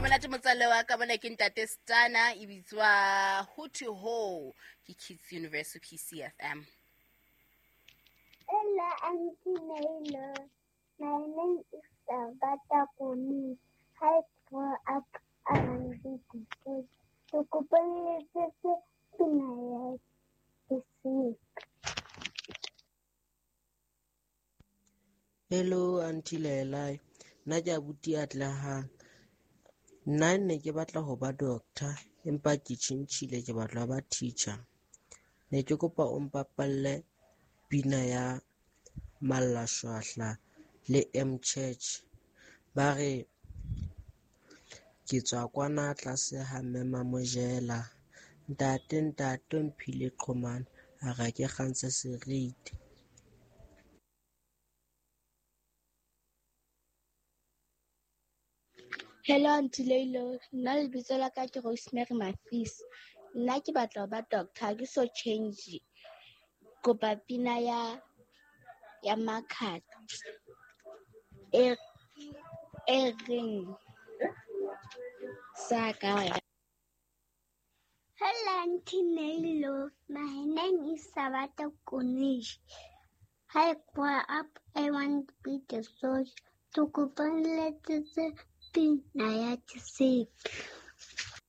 monate motswalle wa ka bona ke ntate Stana e bitswa Ho to Ho ke Kids University CFM. Hello, Auntie Nailo. My name is Tabata Kuni. I grew up around the school. To Kupali Pinaya to see. Hello, Auntie Leilai. Nna ke abuti Atlehang. Nna ne ke batla ho ba doctor, empa ke tjhentjhile ke batla ho ba teacher. Ne ke kopa o mpapalle pina ya Malashwahla le M-Church. Ba re ke tswa kwana tlase ha Mema Mojela. Ntate Mphile Qhomane a ra ke kgantse seriti. Hello, Auntie Leilo. Nna lebitso la ka ke Rosemary Mafis. Nna ke batla ho ba doctor, ha ke so change. Kopa pina ya Makhado e reng sa ka. Hello, Auntie Nailo. My name is Sabata Kunish. I grew up, I want to be the soldier. To Kupali Pinaya to see.